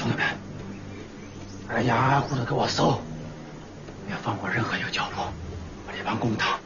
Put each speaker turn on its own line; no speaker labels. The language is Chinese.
兄弟们，挨家挨户的给我搜，别放过任何一个角落，把这帮公堂